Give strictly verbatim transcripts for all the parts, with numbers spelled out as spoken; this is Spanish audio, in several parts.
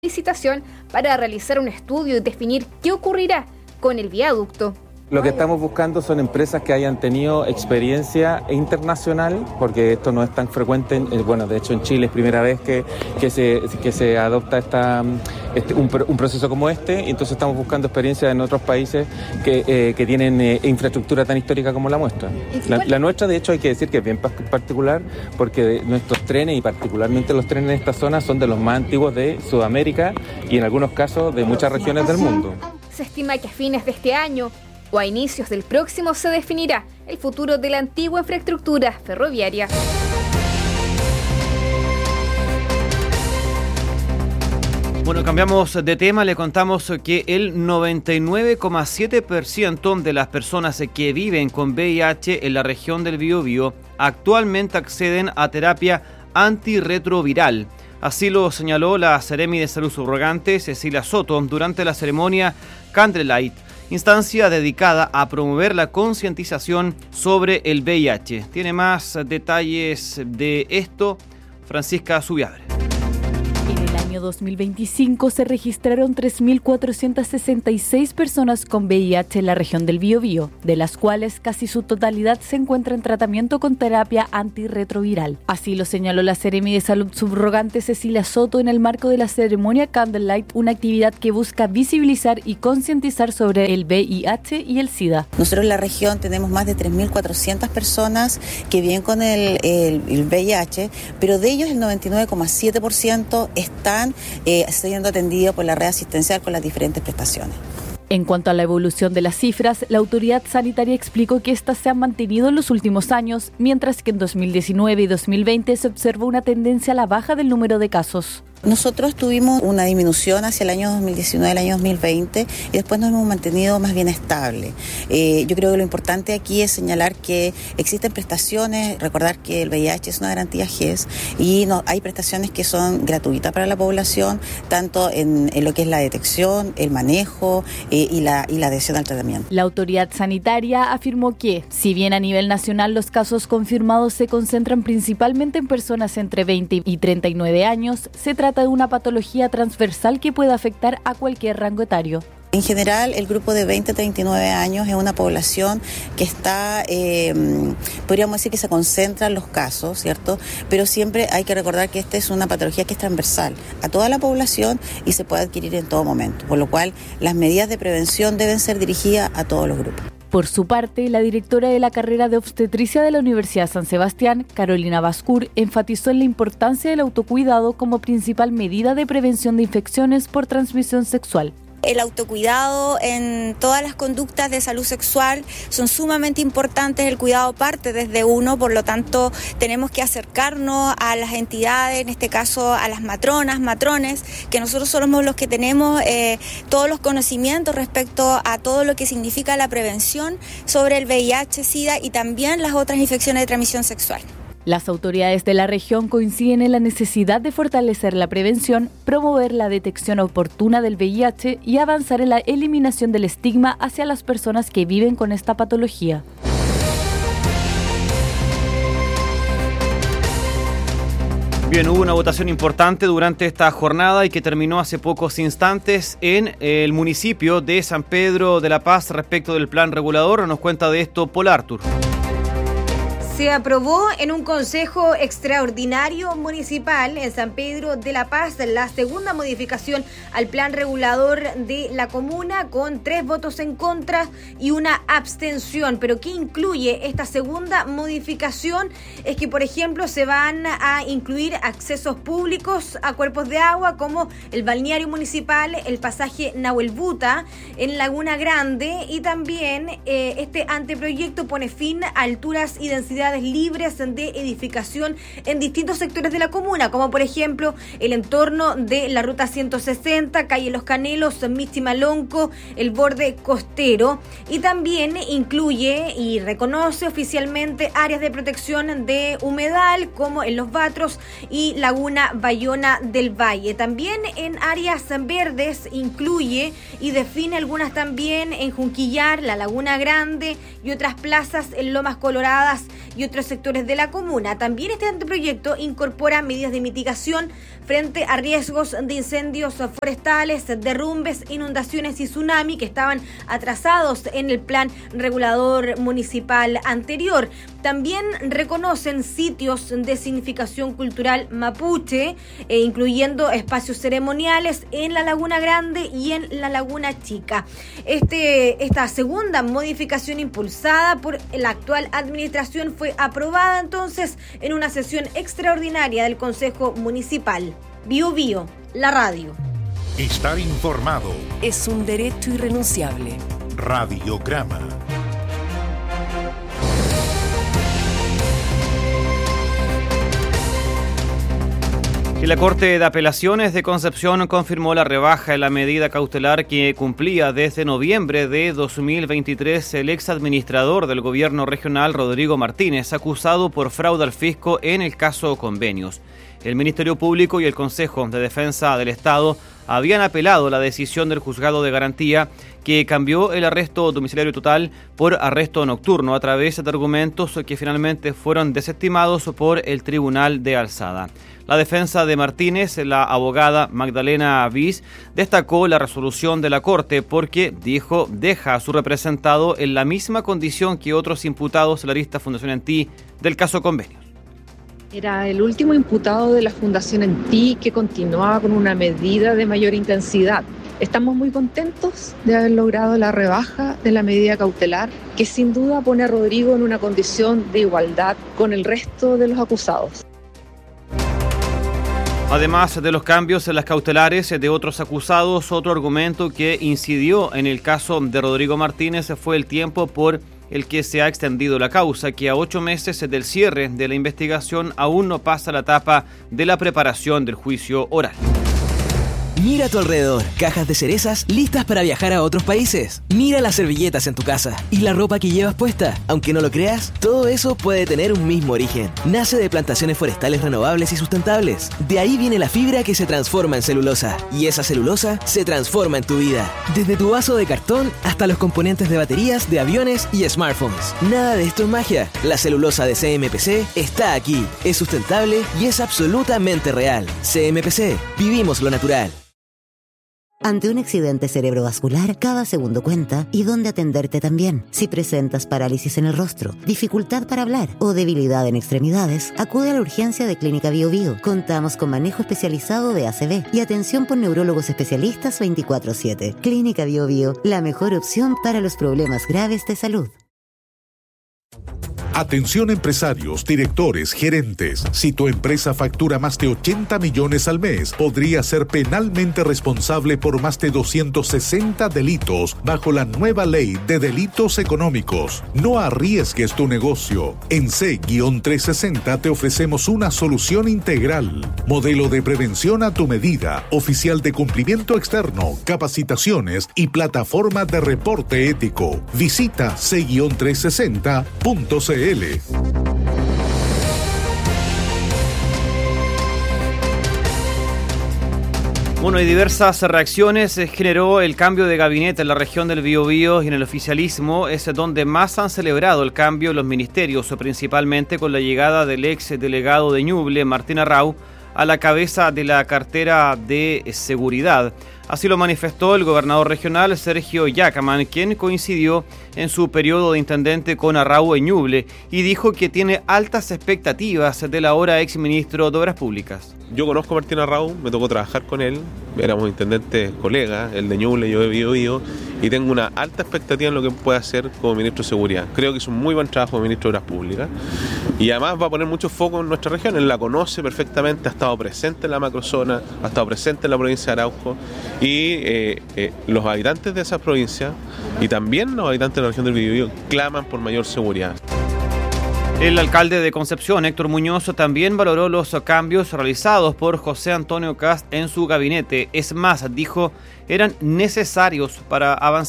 licitación para realizar un estudio y definir qué ocurrirá con el viaducto. Lo que estamos buscando son empresas que hayan tenido experiencia internacional, porque esto no es tan frecuente, en, bueno, de hecho en Chile es primera vez que, que, se, que se adopta esta, este, un, un proceso como este, y entonces estamos buscando experiencia en otros países que, eh, que tienen eh, infraestructura tan histórica como la nuestra. La, la nuestra, de hecho, hay que decir que es bien particular, porque nuestros trenes, y particularmente los trenes en esta zona, son de los más antiguos de Sudamérica y en algunos casos de muchas regiones del mundo. Se estima que a fines de este año o a inicios del próximo se definirá el futuro de la antigua infraestructura ferroviaria. Bueno, cambiamos de tema, le contamos que el noventa y nueve coma siete por ciento de las personas que viven con V I H en la región del Biobío actualmente acceden a terapia antirretroviral. Así lo señaló la Seremi de Salud Subrogante, Cecilia Soto, durante la ceremonia Candlelight, instancia dedicada a promover la concientización sobre el V I H. Tiene más detalles de esto Francisca Subiabre. En el año dos mil veinticinco se registraron tres mil cuatrocientas sesenta y seis personas con V I H en la región del Biobío, de las cuales casi su totalidad se encuentra en tratamiento con terapia antirretroviral. Así lo señaló la Seremi de Salud Subrogante Cecilia Soto en el marco de la ceremonia Candlelight, una actividad que busca visibilizar y concientizar sobre el V I H y el SIDA. Nosotros en la región tenemos más de tres mil cuatrocientas personas que viven con el, el, el V I H, pero de ellos el noventa y nueve coma siete por ciento están eh, siendo atendidos por la red asistencial con las diferentes prestaciones. En cuanto a la evolución de las cifras, la autoridad sanitaria explicó que estas se han mantenido en los últimos años, mientras que en dos mil diecinueve y dos mil veinte se observó una tendencia a la baja del número de casos. Nosotros tuvimos una disminución hacia el año dos mil diecinueve, el año dos mil veinte, y después nos hemos mantenido más bien estable. Eh, yo creo que lo importante aquí es señalar que existen prestaciones, recordar que el V I H es una garantía G E S y no, hay prestaciones que son gratuitas para la población, tanto en, en lo que es la detección, el manejo eh, y, la, y la adhesión al tratamiento. La autoridad sanitaria afirmó que, si bien a nivel nacional los casos confirmados se concentran principalmente en personas entre veinte y treinta y nueve años, se trata de una patología transversal que puede afectar a cualquier rango etario. En general, el grupo de veinte a treinta y nueve años es una población que está, eh, podríamos decir que se concentran los casos, ¿cierto? Pero siempre hay que recordar que esta es una patología que es transversal a toda la población y se puede adquirir en todo momento, por lo cual las medidas de prevención deben ser dirigidas a todos los grupos. Por su parte, la directora de la carrera de obstetricia de la Universidad San Sebastián, Carolina Bascur, enfatizó en la importancia del autocuidado como principal medida de prevención de infecciones por transmisión sexual. El autocuidado en todas las conductas de salud sexual son sumamente importantes, el cuidado parte desde uno, por lo tanto tenemos que acercarnos a las entidades, en este caso a las matronas, matrones, que nosotros somos los que tenemos eh, todos los conocimientos respecto a todo lo que significa la prevención sobre el V I H, SIDA y también las otras infecciones de transmisión sexual. Las autoridades de la región coinciden en la necesidad de fortalecer la prevención, promover la detección oportuna del V I H y avanzar en la eliminación del estigma hacia las personas que viven con esta patología. Bien, hubo una votación importante durante esta jornada y que terminó hace pocos instantes en el municipio de San Pedro de la Paz respecto del plan regulador. Nos cuenta de esto Paul Artur. Se aprobó en un consejo extraordinario municipal en San Pedro de la Paz la segunda modificación al plan regulador de la comuna con tres votos en contra y una abstención. Pero ¿qué incluye esta segunda modificación? Es que, por ejemplo, se van a incluir accesos públicos a cuerpos de agua como el balneario municipal, el pasaje Nahuelbuta en Laguna Grande, y también eh, este anteproyecto pone fin a alturas y densidades libres de edificación en distintos sectores de la comuna, como por ejemplo el entorno de la ruta ciento sesenta, calle Los Canelos, Michimalonco, el borde costero, y también incluye y reconoce oficialmente áreas de protección de humedal como en Los Batros y Laguna Bayona del Valle. También en áreas verdes incluye y define algunas también en Junquillar, la Laguna Grande y otras plazas en Lomas Coloradas y otros sectores de la comuna. También este anteproyecto incorpora medidas de mitigación frente a riesgos de incendios forestales, derrumbes, inundaciones y tsunami que estaban atrasados en el plan regulador municipal anterior. También reconocen sitios de significación cultural mapuche, eh, incluyendo espacios ceremoniales en la Laguna Grande y en la Laguna Chica. Este, esta segunda modificación impulsada por la actual administración fue aprobada entonces en una sesión extraordinaria del Consejo Municipal. Bio Bio, la radio. Estar informado es un derecho irrenunciable. Radiograma. Y la Corte de Apelaciones de Concepción confirmó la rebaja en la medida cautelar que cumplía desde noviembre de dos mil veintitrés el exadministrador del gobierno regional Rodrigo Martínez, acusado por fraude al fisco en el caso Convenios. El Ministerio Público y el Consejo de Defensa del Estado habían apelado la decisión del juzgado de garantía que cambió el arresto domiciliario total por arresto nocturno a través de argumentos que finalmente fueron desestimados por el Tribunal de Alzada. La defensa de Martínez, la abogada Magdalena Viz, destacó la resolución de la Corte porque, dijo, deja a su representado en la misma condición que otros imputados de la lista Fundación Antí del caso Convenios. Era el último imputado de la Fundación Antí que continuaba con una medida de mayor intensidad. Estamos muy contentos de haber logrado la rebaja de la medida cautelar, que sin duda pone a Rodrigo en una condición de igualdad con el resto de los acusados. Además de los cambios en las cautelares de otros acusados, otro argumento que incidió en el caso de Rodrigo Martínez fue el tiempo por el que se ha extendido la causa, que a ocho meses del cierre de la investigación aún no pasa la etapa de la preparación del juicio oral. Mira a tu alrededor, cajas de cerezas listas para viajar a otros países. Mira las servilletas en tu casa y la ropa que llevas puesta. Aunque no lo creas, todo eso puede tener un mismo origen. Nace de plantaciones forestales renovables y sustentables. De ahí viene la fibra que se transforma en celulosa. Y esa celulosa se transforma en tu vida. Desde tu vaso de cartón hasta los componentes de baterías, de aviones y smartphones. Nada de esto es magia. La celulosa de C M P C está aquí. Es sustentable y es absolutamente real. C M P C. Vivimos lo natural. Ante un accidente cerebrovascular, cada segundo cuenta y dónde atenderte también. Si presentas parálisis en el rostro, dificultad para hablar o debilidad en extremidades, acude a la urgencia de Clínica Bio Bio. Contamos con manejo especializado de A C V y atención por neurólogos especialistas veinticuatro siete. Clínica Bio Bio, la mejor opción para los problemas graves de salud. Atención empresarios, directores, gerentes. Si tu empresa factura más de ochenta millones al mes, podría ser penalmente responsable por más de doscientos sesenta delitos bajo la nueva ley de delitos económicos. No arriesgues tu negocio. En C trescientos sesenta te ofrecemos una solución integral. Modelo de prevención a tu medida, oficial de cumplimiento externo, capacitaciones y plataforma de reporte ético. Visita C trescientos sesenta punto c l. Bueno, y diversas reacciones generó el cambio de gabinete en la región del Biobío y en el oficialismo es donde más han celebrado el cambio en los ministerios, principalmente con la llegada del ex delegado de Ñuble, Martín Arrau, a la cabeza de la cartera de seguridad. Así lo manifestó el gobernador regional Sergio Yacaman, quien coincidió en su periodo de intendente con Arrau en Ñuble y dijo que tiene altas expectativas del ahora exministro de Obras Públicas. Yo conozco a Martín Arrau, me tocó trabajar con él, éramos intendentes colegas, el de Ñuble, yo de Biobío, y tengo una alta expectativa en lo que puede hacer como ministro de Seguridad. Creo que es un muy buen trabajo como ministro de Obras Públicas y además va a poner mucho foco en nuestra región, él la conoce perfectamente, ha estado presente en la macrozona, ha estado presente en la provincia de Arauco y eh, eh, los habitantes de esa provincia y también los habitantes de la región del Biobío claman por mayor seguridad. El alcalde de Concepción, Héctor Muñoz, también valoró los cambios realizados por José Antonio Cast en su gabinete. Es más, dijo, eran necesarios para avanzar.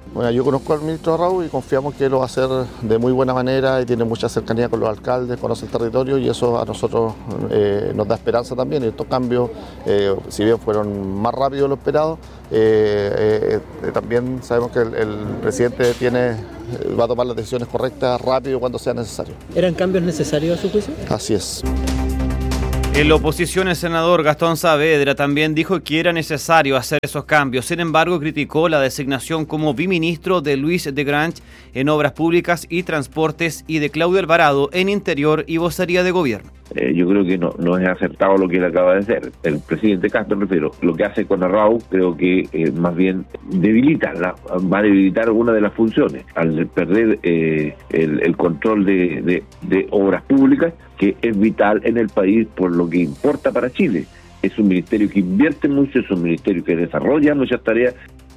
Bueno, yo conozco al ministro Arrau y confiamos que lo va a hacer de muy buena manera y tiene mucha cercanía con los alcaldes, conoce el territorio y eso a nosotros eh, nos da esperanza también. Y estos cambios, eh, si bien fueron más rápidos de lo esperado, eh, eh, también sabemos que el, el presidente tiene, va a tomar las decisiones correctas rápido cuando sea necesario. ¿Eran cambios necesarios a su juicio? Así es. En la oposición, el senador Gastón Saavedra también dijo que era necesario hacer esos cambios. Sin embargo, criticó la designación como biministro de Luis de Grange en Obras Públicas y Transportes y de Claudio Alvarado en Interior y Vocería de Gobierno. Eh, yo creo que no, no es acertado lo que él acaba de hacer. El presidente Castro, me refiero, lo que hace con Arrau creo que eh, más bien debilita, la, va a debilitar una de las funciones al perder eh, el, el control de, de, de obras públicas, que es vital en el país por lo que importa para Chile. Es un ministerio que invierte mucho, es un ministerio que desarrolla muchas tareas.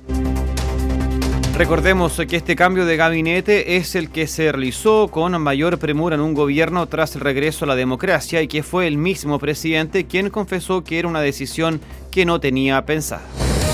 Recordemos que este cambio de gabinete es el que se realizó con mayor premura en un gobierno tras el regreso a la democracia y que fue el mismo presidente quien confesó que era una decisión que no tenía pensada.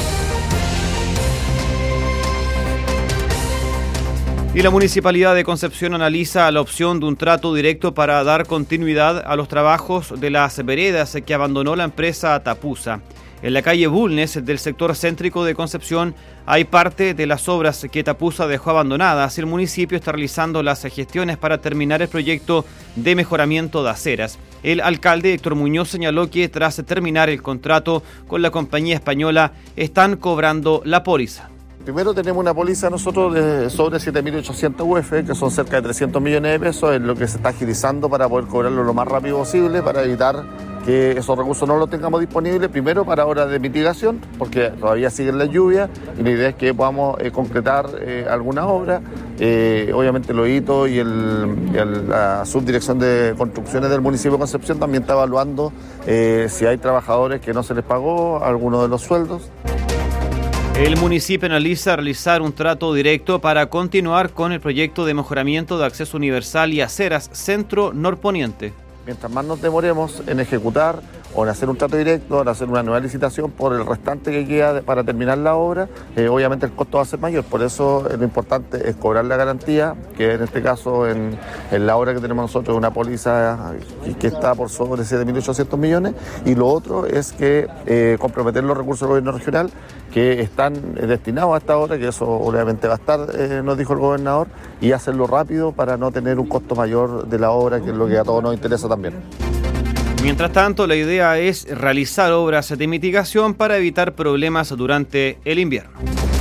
Y la Municipalidad de Concepción analiza la opción de un trato directo para dar continuidad a los trabajos de las veredas que abandonó la empresa Tapusa. En la calle Bulnes del sector céntrico de Concepción hay parte de las obras que Tapusa dejó abandonadas y el municipio está realizando las gestiones para terminar el proyecto de mejoramiento de aceras. El alcalde Héctor Muñoz señaló que tras terminar el contrato con la compañía española están cobrando la póliza. Primero tenemos una póliza nosotros de sobre siete mil ochocientos U F, que son cerca de trescientos millones de pesos, es lo que se está agilizando para poder cobrarlo lo más rápido posible, para evitar que esos recursos no los tengamos disponibles, primero para obras de mitigación, porque todavía siguen las lluvias, y la idea es que podamos eh, concretar eh, algunas obras. Eh, obviamente los hitos y, el, y el, la subdirección de construcciones del municipio de Concepción también está evaluando eh, si hay trabajadores que no se les pagó alguno de los sueldos. El municipio analiza realizar un trato directo para continuar con el proyecto de mejoramiento de acceso universal y aceras centro-norponiente. Mientras más nos demoremos en ejecutar o en hacer un trato directo, en hacer una nueva licitación por el restante que queda para terminar la obra, eh, obviamente el costo va a ser mayor. Por eso eh, lo importante es cobrar la garantía, que en este caso en, en la obra que tenemos nosotros es una póliza que está por sobre siete mil ochocientos millones, y lo otro es que eh, comprometer los recursos del gobierno regional que están destinados a esta obra, que eso obviamente va a estar, eh, nos dijo el gobernador, y hacerlo rápido para no tener un costo mayor de la obra, que es lo que a todos nos interesa también. Mientras tanto, la idea es realizar obras de mitigación para evitar problemas durante el invierno.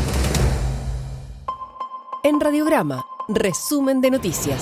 En Radiograma, resumen de noticias.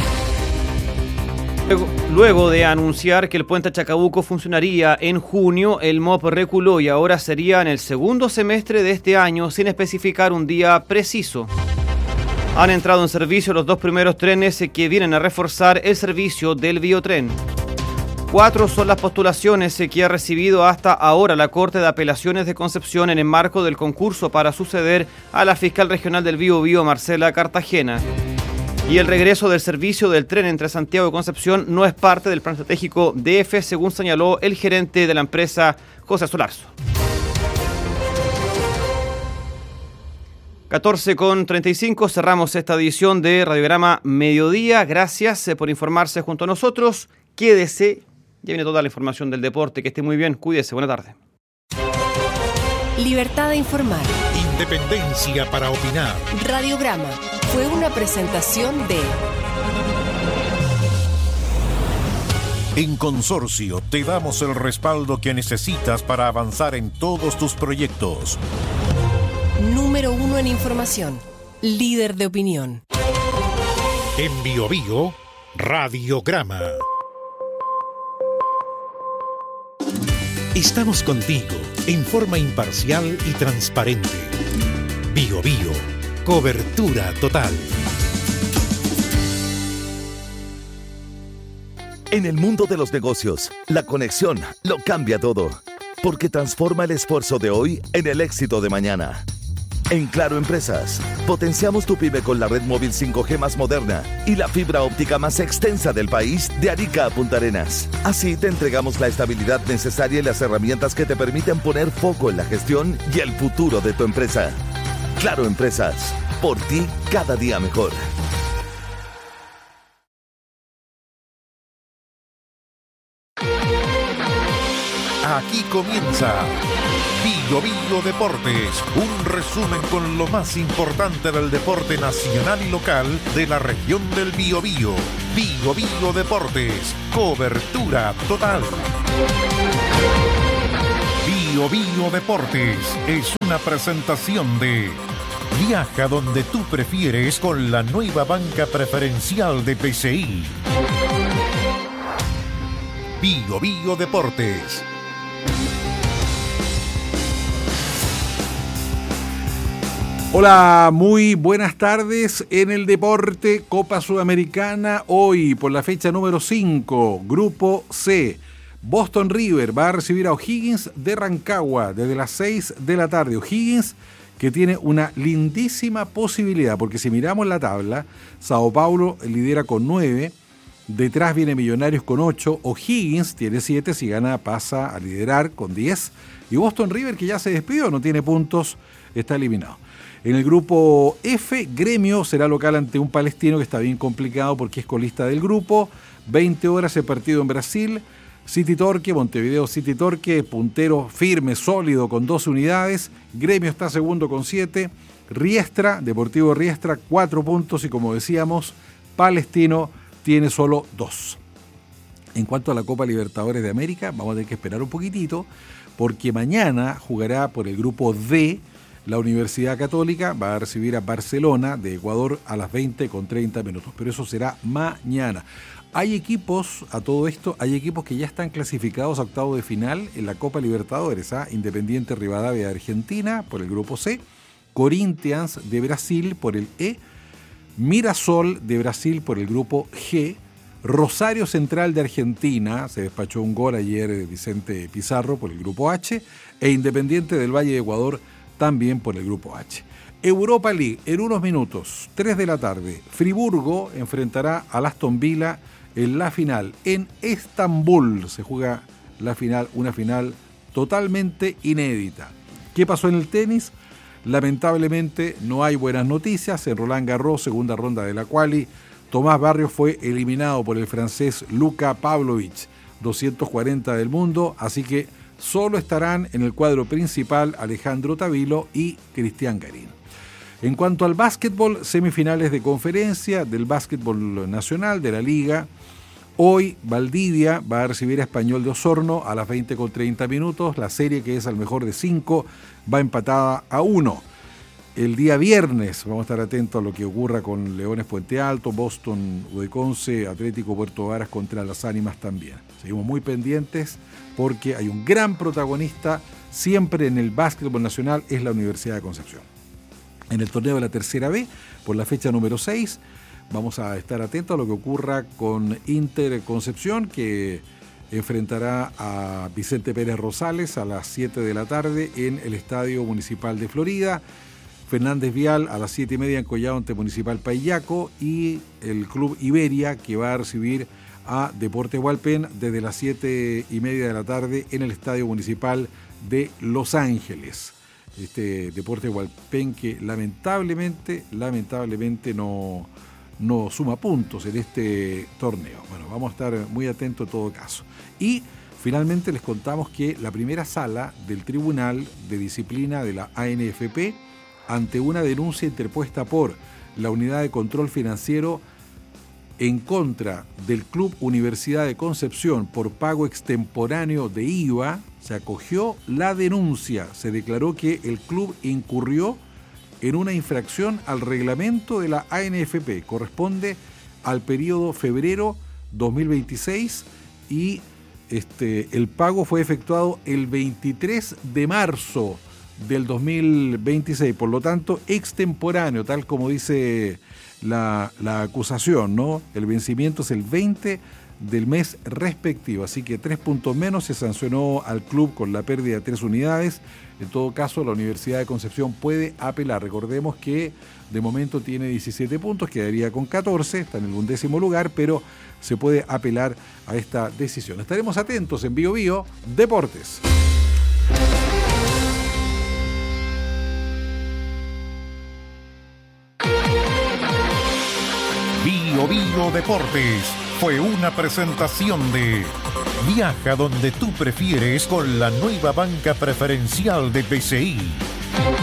Luego, luego de anunciar que el puente Chacabuco funcionaría en junio, el M O P reculó y ahora sería en el segundo semestre de este año, sin especificar un día preciso. Han entrado en servicio los dos primeros trenes que vienen a reforzar el servicio del Biotren. Cuatro son las postulaciones que ha recibido hasta ahora la Corte de Apelaciones de Concepción en el marco del concurso para suceder a la fiscal regional del Biobío, Marcela Cartagena. Y el regreso del servicio del tren entre Santiago y Concepción no es parte del plan estratégico D F, según señaló el gerente de la empresa, José Solarzo. catorce con treinta y cinco, cerramos esta edición de Radiograma Mediodía. Gracias por informarse junto a nosotros. Quédese, ya viene toda la información del deporte. Que esté muy bien, cuídese, buena tarde. Libertad de informar. Independencia para opinar. Radiograma fue una presentación de... En Consorcio te damos el respaldo que necesitas para avanzar en todos tus proyectos. Número uno en información. Líder de opinión. En Biobío, Radiograma. Estamos contigo en forma imparcial y transparente. Biobío, cobertura total. En el mundo de los negocios, la conexión lo cambia todo, porque transforma el esfuerzo de hoy en el éxito de mañana. En Claro Empresas, potenciamos tu pyme con la red móvil cinco G más moderna y la fibra óptica más extensa del país de Arica a Punta Arenas. Así te entregamos la estabilidad necesaria y las herramientas que te permiten poner foco en la gestión y el futuro de tu empresa. Claro Empresas, Por ti, cada día mejor. Aquí comienza Bio Bio Deportes, un resumen con lo más importante del deporte nacional y local de la región del Biobío. Bio Bio Deportes, cobertura total. Bio Bio Deportes es una presentación de Viaja donde tú prefieres con la nueva banca preferencial de P C I. Bio Bio Deportes. Hola, muy buenas tardes en el deporte Copa Sudamericana. Hoy por la fecha número cinco, Grupo C. Boston River va a recibir a O'Higgins de Rancagua desde las seis de la tarde. O'Higgins que tiene una lindísima posibilidad, porque si miramos la tabla, Sao Paulo lidera con nueve, detrás viene Millonarios con ocho, O'Higgins tiene siete, si gana pasa a liderar con diez, y Boston River, que ya se despidió, no tiene puntos, está eliminado. En el grupo F, Gremio será local ante un palestino que está bien complicado porque es colista del grupo. veinte horas el partido en Brasil. City Torque, Montevideo City Torque, puntero firme, sólido con doce unidades. Gremio está segundo con siete. Riestra, Deportivo Riestra, cuatro puntos y como decíamos, Palestino tiene solo dos. En cuanto a la Copa Libertadores de América, vamos a tener que esperar un poquitito porque mañana jugará por el grupo D. La Universidad Católica va a recibir a Barcelona de Ecuador a las veinte con treinta minutos, pero eso será mañana. Hay equipos, a todo esto, hay equipos que ya están clasificados a octavo de final en la Copa Libertadores, ¿ah? Independiente Rivadavia de Argentina por el grupo C, Corinthians de Brasil por el E, Mirasol de Brasil por el grupo G, Rosario Central de Argentina, se despachó un gol ayer Vicente Pizarro por el grupo H, e Independiente del Valle de Ecuador también por el grupo H. Europa League, en unos minutos, tres de la tarde, Friburgo enfrentará a Aston Villa en la final. En Estambul se juega la final, una final totalmente inédita. ¿Qué pasó en el tenis? Lamentablemente no hay buenas noticias. En Roland Garros, segunda ronda de la quali, Tomás Barrios fue eliminado por el francés Luka Pavlovich, doscientos cuarenta del mundo, así que solo estarán en el cuadro principal Alejandro Tavilo y Cristian Garín. En cuanto al básquetbol, semifinales de conferencia del básquetbol nacional de la Liga. Hoy Valdivia va a recibir a Español de Osorno a las veinte con treinta minutos. La serie, que es al mejor de cinco, va empatada a uno. El día viernes vamos a estar atentos a lo que ocurra con Leones Puente Alto, Boston Udeconce, Atlético Puerto Varas contra Las Ánimas también. Seguimos muy pendientes porque hay un gran protagonista siempre en el básquetbol nacional, es la Universidad de Concepción. En el torneo de la tercera B, por la fecha número seis, vamos a estar atentos a lo que ocurra con Inter Concepción, que enfrentará a Vicente Pérez Rosales a las siete de la tarde en el Estadio Municipal de Florida. Fernández Vial a las siete y media en Collado ante Municipal Paillaco, y el Club Iberia, que va a recibir a Deportes Hualpén desde las siete y media de la tarde en el Estadio Municipal de Los Ángeles. Este Deportes Hualpén que lamentablemente, lamentablemente no, no suma puntos en este torneo. Bueno, vamos a estar muy atentos en todo caso. Y finalmente les contamos que la primera sala del Tribunal de Disciplina de la A N F P, ante una denuncia interpuesta por la Unidad de Control Financiero en contra del Club Universidad de Concepción por pago extemporáneo de I V A, se acogió la denuncia. Se declaró que el club incurrió en una infracción al reglamento de la A N F P. Corresponde al periodo febrero dos mil veintiséis y este, el pago fue efectuado el veintitrés de marzo del dos mil veintiséis, por lo tanto extemporáneo, tal como dice la, la acusación, ¿no? El vencimiento es el veinte del mes respectivo, así que tres puntos menos. Se sancionó al club con la pérdida de tres unidades. En todo caso, la Universidad de Concepción puede apelar. Recordemos que de momento tiene diecisiete puntos, quedaría con catorce, está en el undécimo lugar, pero se puede apelar a esta decisión. Estaremos atentos en Bio Bio Deportes. Bio Deportes fue una presentación de Viaja donde tú prefieres con la nueva banca preferencial de B C I.